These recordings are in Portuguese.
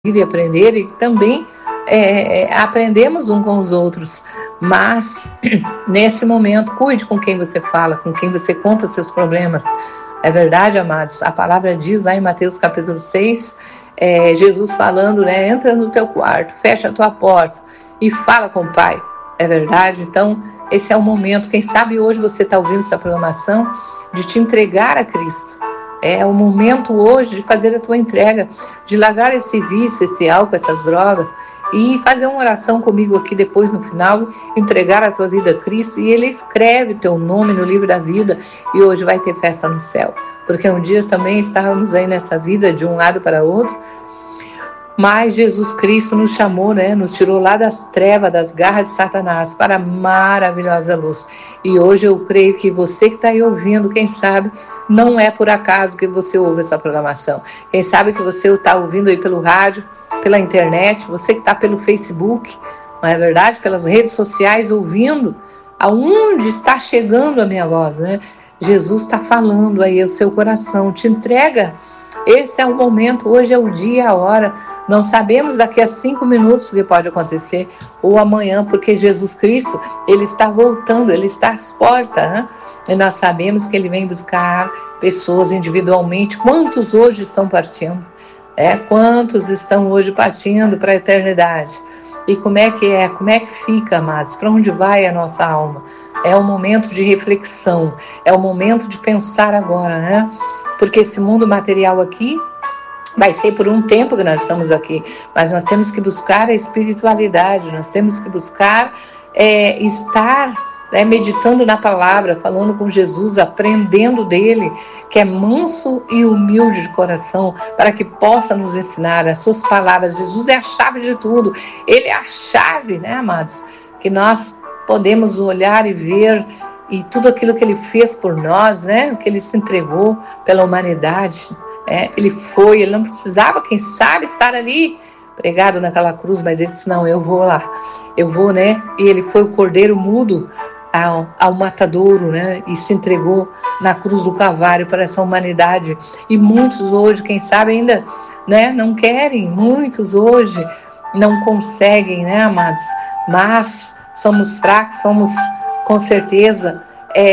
e aprender, e também aprendemos um com os outros. Mas, nesse momento, cuide com quem você fala, com quem você conta seus problemas. É verdade, amados? A palavra diz lá em Mateus capítulo 6, Jesus falando, né? Entra no teu quarto, fecha a tua porta e fala com o Pai. É verdade? Então, esse é o momento. Quem sabe hoje você está ouvindo essa programação de te entregar a Cristo. É o momento hoje de fazer a tua entrega, de largar esse vício, esse álcool, essas drogas, e fazer uma oração comigo aqui depois no final, entregar a tua vida a Cristo, e Ele escreve teu nome no livro da vida, e hoje vai ter festa no céu. Porque um dia também estávamos aí nessa vida de um lado para outro, mas Jesus Cristo nos chamou, né? Nos tirou lá das trevas, das garras de Satanás, para a maravilhosa luz. E hoje eu creio que você que está aí ouvindo, quem sabe, não é por acaso que você ouve essa programação. Quem sabe que você está ouvindo aí pelo rádio, pela internet, você que está pelo Facebook, não é verdade? Pelas redes sociais, ouvindo, aonde está chegando a minha voz, né? Jesus está falando aí, o seu coração te entrega. Esse é o momento, hoje é o dia, a hora. Não sabemos daqui a 5 minutos o que pode acontecer, ou amanhã, porque Jesus Cristo, Ele está voltando, Ele está às portas, né? E nós sabemos que Ele vem buscar pessoas individualmente. Quantos hoje estão partindo? Quantos estão hoje partindo para a eternidade? E como é que é? Como é que fica, amados? Para onde vai a nossa alma? É um momento de reflexão, é o momento de pensar agora, né? Porque esse mundo material aqui vai ser por um tempo que nós estamos aqui, mas nós temos que buscar a espiritualidade, nós temos que buscar estar meditando na palavra, falando com Jesus, aprendendo dele, que é manso e humilde de coração, para que possa nos ensinar as suas palavras. Jesus é a chave de tudo, ele é a chave, né, amados? Que nós podemos olhar e ver, e tudo aquilo que ele fez por nós, né, que ele se entregou pela humanidade, ele não precisava, quem sabe, estar ali pregado naquela cruz, mas ele disse, não, eu vou lá, eu vou, né, e ele foi o cordeiro mudo ao matadouro, né, e se entregou na cruz do Calvário para essa humanidade, e muitos hoje, quem sabe ainda, né, não querem, muitos hoje não conseguem, né, amados, mas somos fracos, somos com certeza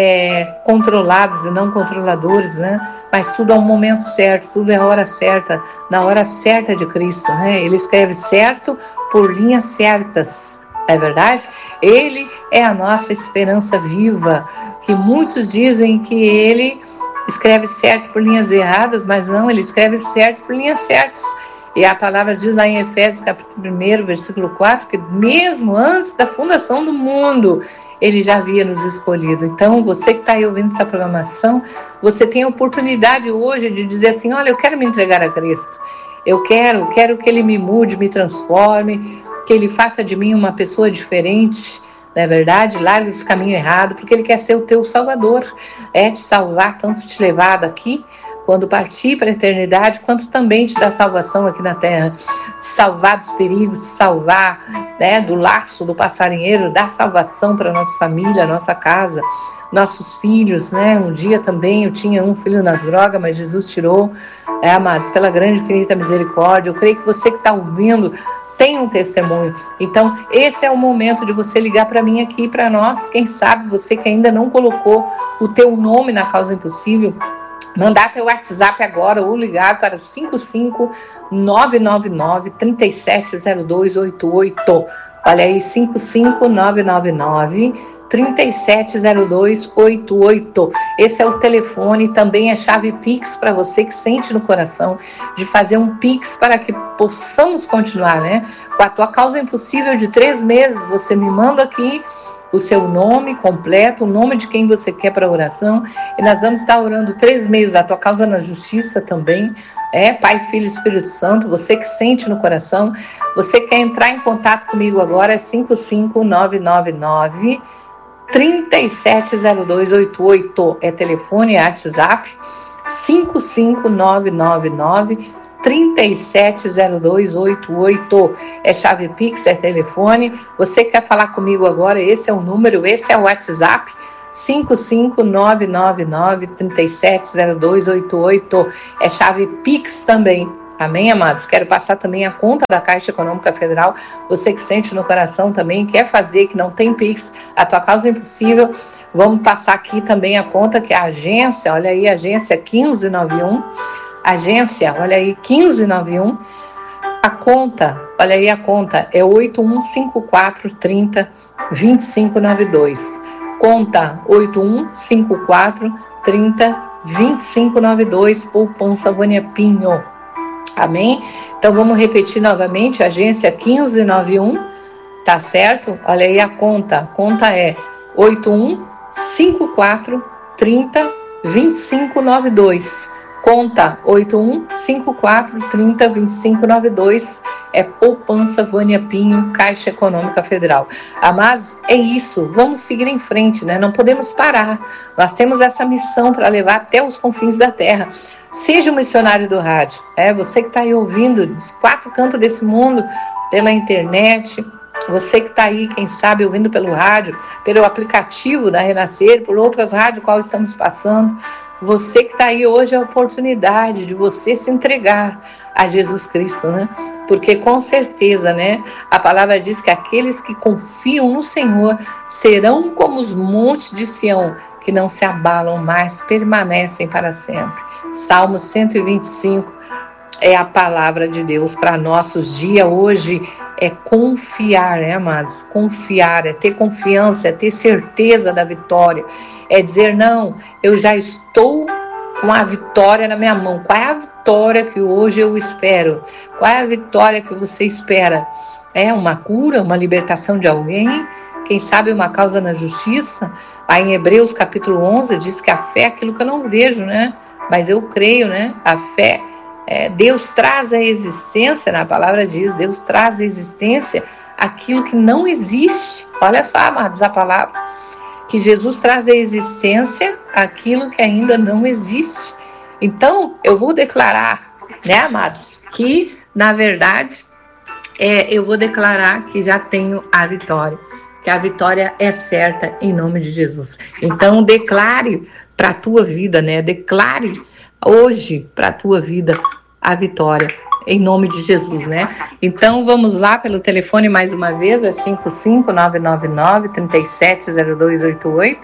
controlados e não controladores, né? Mas tudo é um momento certo, tudo é a hora certa, na hora certa de Cristo, né? Ele escreve certo por linhas certas, é verdade? Ele é a nossa esperança viva, que muitos dizem que ele escreve certo por linhas erradas, mas não, ele escreve certo por linhas certas. E a palavra diz lá em Efésios capítulo 1, versículo 4, que mesmo antes da fundação do mundo, ele já havia nos escolhido. Então, você que está aí ouvindo essa programação, você tem a oportunidade hoje de dizer assim, olha, eu quero me entregar a Cristo. Eu quero que Ele me mude, me transforme, que Ele faça de mim uma pessoa diferente, não é verdade? Largue esse caminho errado, porque Ele quer ser o teu Salvador. Te salvar, tanto te levar daqui, quando partir para a eternidade, quanto também te dar salvação aqui na terra, te salvar dos perigos, te salvar, né, do laço do passarinheiro, dar salvação para a nossa família, nossa casa, nossos filhos, né? Um dia também eu tinha um filho nas drogas, mas Jesus tirou, amados, pela grande e infinita misericórdia. Eu creio que você que está ouvindo tem um testemunho. Então, esse é o momento de você ligar para mim aqui, para nós. Quem sabe você que ainda não colocou o teu nome na causa impossível, mandar teu WhatsApp agora ou ligar para o 55999-370288. Olha aí, 55999-370288. Esse é o telefone, também é chave Pix para você que sente no coração de fazer um Pix para que possamos continuar, né? Com a tua causa impossível de 3 meses, você me manda aqui o seu nome completo, o nome de quem você quer para a oração, e nós vamos estar orando 3 meses, a tua causa na justiça também, Pai, Filho e Espírito Santo, você que sente no coração, você quer entrar em contato comigo agora, é 55999-370288, telefone, WhatsApp, 55999-370288, chave Pix, telefone. Você quer falar comigo agora? Esse é o número, esse é o WhatsApp, 55999-370288, chave Pix também. Amém, amados? Quero passar também a conta da Caixa Econômica Federal. Você que sente no coração também, quer fazer, que não tem Pix, a tua causa é impossível. Vamos passar aqui também a conta que a agência, olha aí, agência 1591. Agência, olha aí, 1591. A conta, olha aí, a conta é 8154302592. Conta 8154302592, poupança Vânia Pinho. Amém? Então vamos repetir novamente, agência 1591, tá certo? Olha aí a conta é 8154302592. Conta 8154302592, é poupança Vânia Pinho, Caixa Econômica Federal. Amados, é isso, vamos seguir em frente, né? Não podemos parar. Nós temos essa missão para levar até os confins da terra. Seja um missionário do rádio, você que está aí ouvindo dos 4 cantos desse mundo, pela internet, você que está aí, quem sabe, ouvindo pelo rádio, pelo aplicativo da Renascer, por outras rádios qual estamos passando. Você que está aí hoje, é a oportunidade de você se entregar a Jesus Cristo, né? Porque com certeza, né? A palavra diz que aqueles que confiam no Senhor serão como os montes de Sião, que não se abalam, mas permanecem para sempre. Salmo 125 é a palavra de Deus para nossos dias hoje. É confiar, né, amados? Confiar, é ter confiança, é ter certeza da vitória. É dizer, não, eu já estou com a vitória na minha mão. Qual é a vitória que hoje eu espero? Qual é a vitória que você espera? É uma cura, uma libertação de alguém? Quem sabe uma causa na justiça? Aí em Hebreus capítulo 11 diz que a fé é aquilo que eu não vejo, né? Mas eu creio, né? A fé, Deus traz à existência, na palavra diz, Deus traz à existência aquilo que não existe. Olha só, amados, a palavra. Que Jesus traz à existência aquilo que ainda não existe. Então, eu vou declarar, né, amados, que, na verdade, eu vou declarar que já tenho a vitória, que a vitória é certa em nome de Jesus. Então, declare para a tua vida, né, declare hoje para a tua vida a vitória, em nome de Jesus, né? Então, vamos lá pelo telefone mais uma vez, é 55999-370288,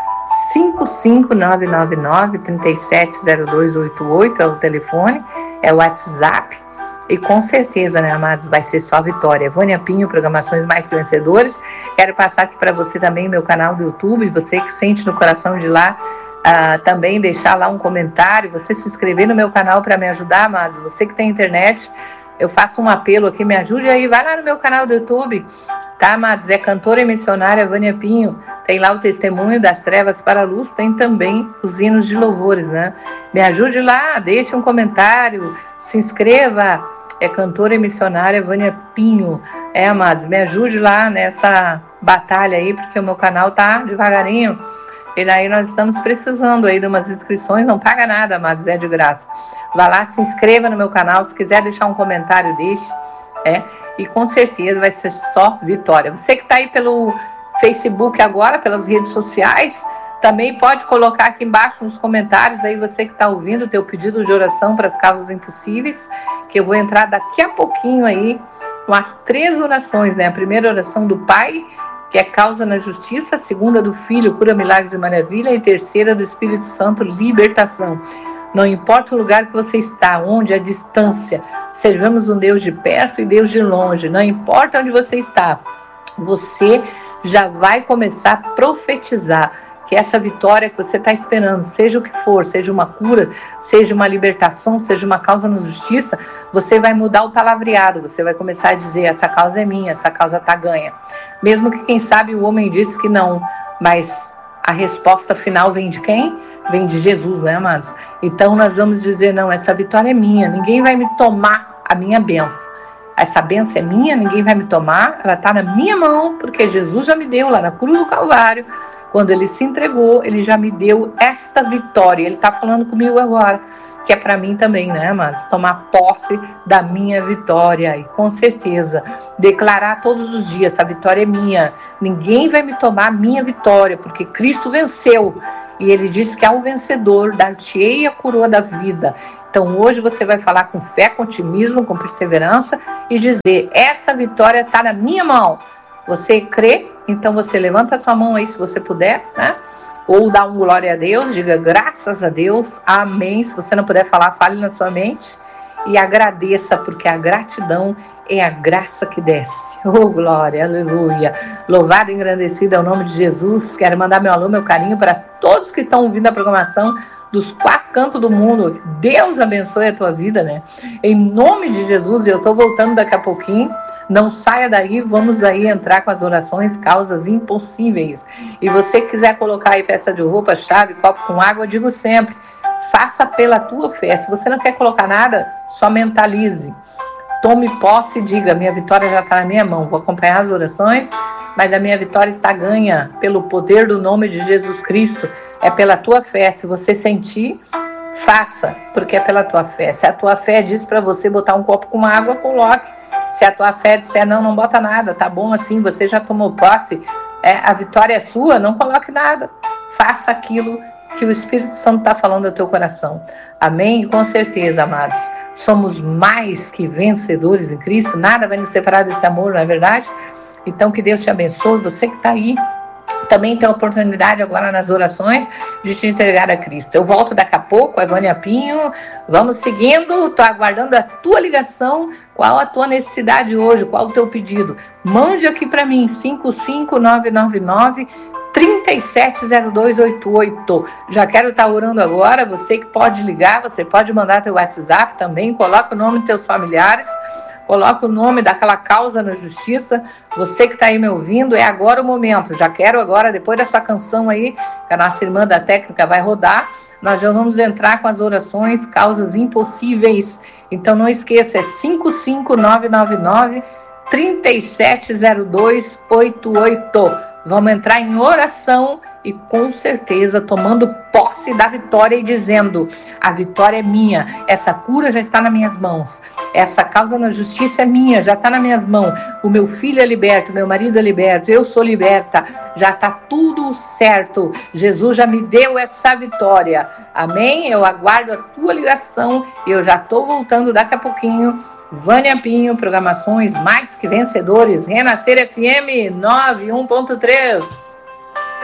55999-370288 é o telefone, é o WhatsApp, e com certeza, né, amados, vai ser só vitória. Vânia Pinho, Programações Mais Que Vencedores. Quero passar aqui para você também meu canal do YouTube, você que sente no coração de lá, também deixar lá um comentário, você se inscrever no meu canal para me ajudar, amados. Você que tem internet, eu faço um apelo aqui, me ajude aí, vai lá no meu canal do YouTube, tá, amados? É cantora e missionária Vânia Pinho, tem lá o testemunho das trevas para a luz, tem também os hinos de louvores, né? Me ajude lá, deixe um comentário, se inscreva, é cantora e missionária Vânia Pinho, amados, me ajude lá nessa batalha aí, porque o meu canal tá devagarinho. E daí nós estamos precisando aí de umas inscrições, não paga nada, amados, é de graça. Vá lá, se inscreva no meu canal, se quiser deixar um comentário, deixe, e com certeza vai ser só vitória. Você que está aí pelo Facebook agora, pelas redes sociais, também pode colocar aqui embaixo nos comentários, aí você que está ouvindo o teu pedido de oração para as causas impossíveis, que eu vou entrar daqui a pouquinho aí com as 3 orações, né? A primeira oração do Pai, que é causa na justiça, a segunda do Filho, cura, milagres e maravilha, e a terceira do Espírito Santo, libertação. Não importa o lugar que você está, onde, a distância, servamos um Deus de perto e Deus de longe, não importa onde você está, você já vai começar a profetizar que essa vitória que você está esperando, seja o que for, seja uma cura, seja uma libertação, seja uma causa na justiça, você vai mudar o palavreado, você vai começar a dizer, essa causa é minha, essa causa está ganha. Mesmo que, quem sabe, o homem disse que não, mas a resposta final vem de quem? Vem de Jesus, né, amados? Então nós vamos dizer, não, essa vitória é minha, ninguém vai me tomar a minha bênção. Essa bênção é minha, ninguém vai me tomar, ela está na minha mão, porque Jesus já me deu lá na cruz do Calvário, quando ele se entregou, ele já me deu esta vitória, ele está falando comigo agora, que é para mim também, né, amados? Tomar posse da minha vitória, e com certeza, declarar todos os dias, essa vitória é minha, ninguém vai me tomar a minha vitória, porque Cristo venceu, e ele disse que ao vencedor dar-te-ei a coroa da vida, Então hoje você vai falar com fé, com otimismo, com perseverança e dizer: essa vitória está na minha mão. Você crê? Então você levanta a sua mão aí se você puder, né? Ou dá um glória a Deus, diga graças a Deus, amém. Se você não puder falar, fale na sua mente e agradeça, porque a gratidão é a graça que desce. Oh, glória, aleluia. Louvado e engrandecido é o nome de Jesus. Quero mandar meu alô, meu carinho para todos que estão ouvindo a programação dos 4 cantos do mundo. Deus abençoe a tua vida, né? Em nome de Jesus, eu estou voltando daqui a pouquinho. Não saia daí, vamos aí entrar com as orações, causas impossíveis. E você que quiser colocar aí peça de roupa, chave, copo com água, eu digo sempre, faça pela tua fé. Se você não quer colocar nada, só mentalize. Tome posse e diga: minha vitória já está na minha mão. Vou acompanhar as orações, mas a minha vitória está ganha pelo poder do nome de Jesus Cristo. É pela tua fé. Se você sentir, faça, porque é pela tua fé. Se a tua fé diz para você botar um copo com água, coloque. Se a tua fé disser não bota nada, tá bom assim, você já tomou posse, a vitória é sua, não coloque nada. Faça aquilo que o Espírito Santo está falando ao teu coração. Amém? E com certeza, amados, somos mais que vencedores em Cristo, nada vai nos separar desse amor, não é verdade? Então que Deus te abençoe, você que está aí, também tem a oportunidade agora nas orações de te entregar a Cristo. Eu volto daqui a pouco, a Vânia Pinho, vamos seguindo, estou aguardando a tua ligação. Qual a tua necessidade hoje? Qual o teu pedido? Mande aqui para mim, 55999 370288. Já quero estar orando agora. Você que pode ligar, você pode mandar teu WhatsApp também, coloca o nome dos teus familiares, coloca o nome daquela causa na justiça. Você que está aí me ouvindo, é agora o momento. Já quero agora, depois dessa canção aí, que a nossa irmã da técnica vai rodar, nós já vamos entrar com as orações, causas impossíveis. Então não esqueça, é 55999 370288. Vamos entrar em oração e com certeza tomando posse da vitória e dizendo: a vitória é minha, essa cura já está nas minhas mãos, essa causa na justiça é minha, já está nas minhas mãos, o meu filho é liberto, meu marido é liberto, eu sou liberta, já está tudo certo, Jesus já me deu essa vitória, amém? Eu aguardo a tua ligação e eu já estou voltando daqui a pouquinho. Vânia Pinho, programações mais que vencedores, Renascer FM 91.3.